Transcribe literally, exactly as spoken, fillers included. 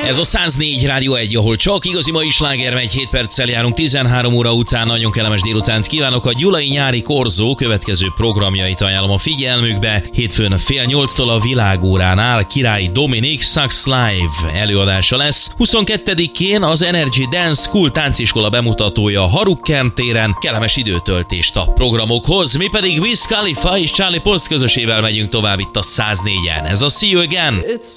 Ez a száznégy Rádió egy, ahol csak igazi mai sláger megy, hét perccel járunk tizenhárom óra után. Nagyon kellemes délutánt kívánok. A Gyulai Nyári Korzó következő programjait ajánlom a figyelmükbe. Hétfőn fél nyolctól a Világóránál Királyi Dominik Sax Live előadása lesz. huszonkettedikén az Energy Dance School tánciskola bemutatója a Harukkern téren. Kellemes időtöltést a programokhoz. Mi pedig Wiz Khalifa és Charlie Puth közösével megyünk tovább itt a száznégyen. Ez a See You Again.